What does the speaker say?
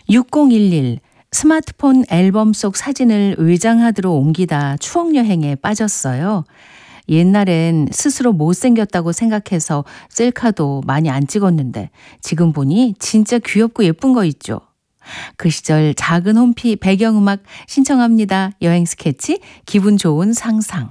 6011 스마트폰 앨범 속 사진을 외장하드로 옮기다 추억여행에 빠졌어요. 옛날엔 스스로 못생겼다고 생각해서 셀카도 많이 안 찍었는데 지금 보니 진짜 귀엽고 예쁜 거 있죠. 그 시절 작은 홈피 배경음악 신청합니다. 여행 스케치 기분 좋은 상상.